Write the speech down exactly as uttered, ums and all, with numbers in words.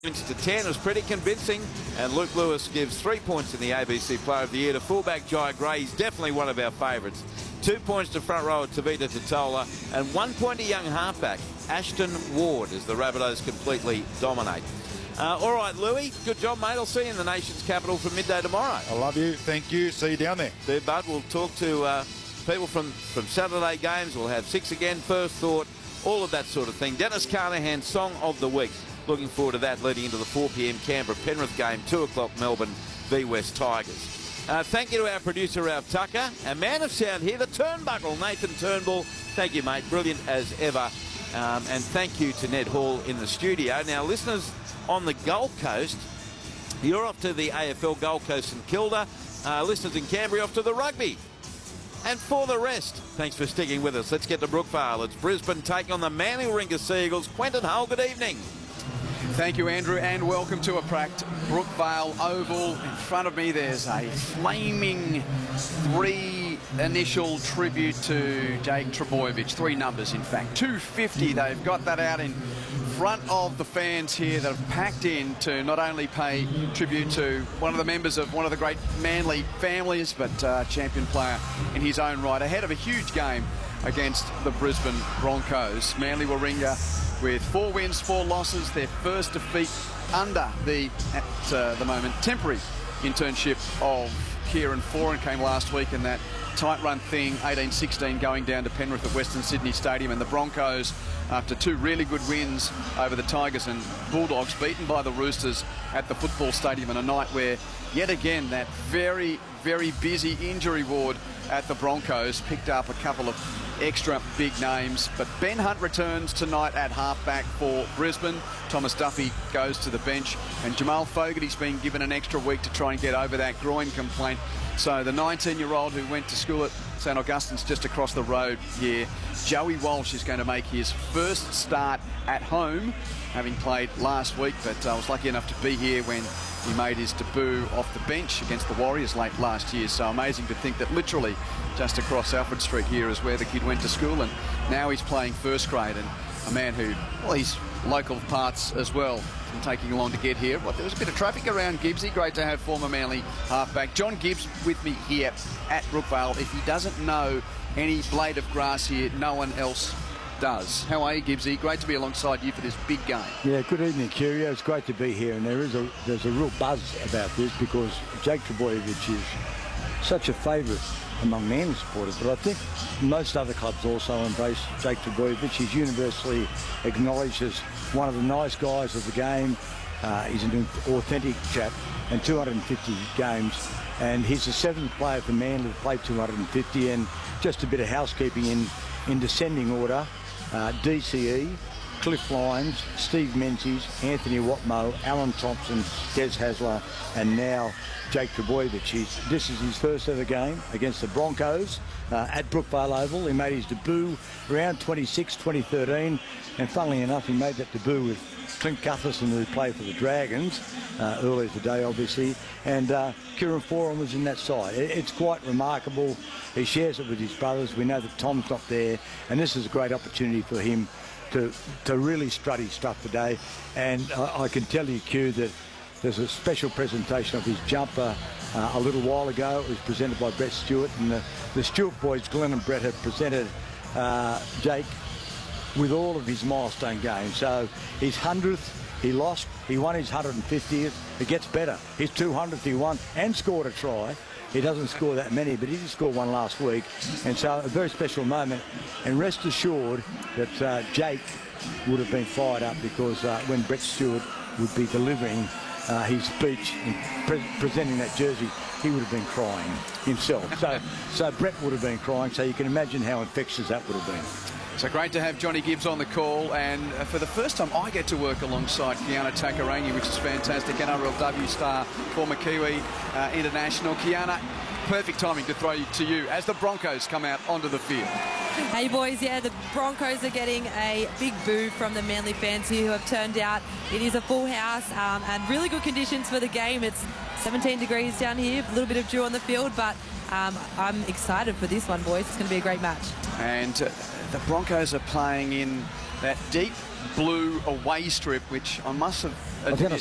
To ten was pretty convincing, and Luke Lewis gives three points in the A B C Player of the Year to fullback Jai Gray. He's definitely one of our favourites. Two points to front rower Tavita Totola, and one point to young halfback Ashton Ward as the Rabbitohs completely dominate. Uh, all right, Louis, good job, mate. I'll see you in the nation's capital for midday tomorrow. I love you. Thank you. See you down there. See you, bud. We'll talk to uh, people from, from Saturday games. We'll have six again, first thought, all of that sort of thing. Dennis Carnahan, Song of the Week. Looking forward to that leading into the four p m Canberra-Penrith game, two o'clock Melbourne v West Tigers. Uh, thank you to our producer, Ralph Tucker. Our man of sound here, the Turnbuckle, Nathan Turnbull. Thank you, mate. Brilliant as ever. Um, and thank you to Ned Hall in the studio. Now, listeners on the Gold Coast, you're off to the A F L Gold Coast and Kilda. Uh, listeners in Canberra off to the rugby. And for the rest, thanks for sticking with us. Let's get to Brookvale. It's Brisbane taking on the Manly Warringah Seagulls. Quentin Hull, good evening. Thank you, Andrew, and welcome to a packed Brookvale Oval. In front of me, there's a flaming three initial tribute to Jake Trbojevic. Three numbers, in fact. two fifty. They've got that out in front of the fans here that have packed in to not only pay tribute to one of the members of one of the great Manly families, but uh, champion player in his own right, ahead of a huge game against the Brisbane Broncos. Manly Warringah with four wins, four losses, their first defeat under the, at uh, the moment, temporary internship of Kieran Foran came last week in that tight run thing, eighteen sixteen going down to Penrith at Western Sydney Stadium. And the Broncos, after two really good wins over the Tigers and Bulldogs, beaten by the Roosters at the football stadium on a night where, yet again, that very, very busy injury ward at the Broncos picked up a couple of extra big names. But Ben Hunt returns tonight at halfback for Brisbane. Thomas Duffy goes to the bench, and Jamal Fogarty's been given an extra week to try and get over that groin complaint. So the nineteen-year-old who went to school at St Augustine's just across the road here, Joey Walsh, is going to make his first start at home, having played last week, but I uh, was lucky enough to be here when he made his debut off the bench against the Warriors late last year. So amazing to think that literally just across Alfred Street here is where the kid went to school, and now he's playing first grade. And a man who, well, he's local parts as well, and taking long to get here. Well, there was a bit of traffic around Gibbsy. Great to have former Manly halfback John Gibbs with me here at Brookvale. If he doesn't know any blade of grass here, no one else does. How are you, Gibbsy? Great to be alongside you for this big game. Yeah, good evening, Curio. It's great to be here, and there is a there's a real buzz about this because Jake Trbojevic is such a favourite among Manly supporters, but I think most other clubs also embrace Jake Trbojevic. He's universally acknowledged as one of the nice guys of the game. Uh, he's an authentic chap, and two hundred fifty games, and he's the seventh player for Manly to play two hundred fifty. And just a bit of housekeeping in, in descending order. Uh, D C E, Cliff Lyons, Steve Menzies, Anthony Watmoe, Alan Thompson, Des Hasler, and now Jake Trbojevic. He's, this is his first ever game against the Broncos uh, at Brookvale Oval. He made his debut around twenty-six, twenty thirteen, and funnily enough, he made that debut with Clint Gutherson, who played for the Dragons uh, earlier today, obviously, and uh, Kieran Foran was in that side. It, it's quite remarkable. He shares it with his brothers. We know that Tom's not there, and this is a great opportunity for him to to really strut his stuff today. And I, I can tell you, Q, that there's a special presentation of his jumper uh, a little while ago. It was presented by Brett Stewart, and the, the Stewart boys, Glenn and Brett, have presented uh, Jake with all of his milestone games. So his hundredth, he lost. He won his one hundred fiftieth. It gets better. His two hundredth, he won and scored a try. He doesn't score that many, but he did score one last week. And so a very special moment. And rest assured that uh, Jake would have been fired up, because uh, when Brett Stewart would be delivering uh, his speech in pre presenting that jersey, he would have been crying himself. So, so Brett would have been crying. So you can imagine how infectious that would have been. So great to have Johnny Gibbs on the call, and for the first time I get to work alongside Kiana Takarangi, which is fantastic. N R L W star, former Kiwi uh, international. Kiana, perfect timing to throw to you as the Broncos come out onto the field. Hey boys, yeah, the Broncos are getting a big boo from the Manly fans here who have turned out. It is a full house um, and really good conditions for the game. It's seventeen degrees down here, a little bit of dew on the field, but um, I'm excited for this one, boys. It's going to be a great match. And uh, the Broncos are playing in that deep blue away strip, which I must have I was going to admit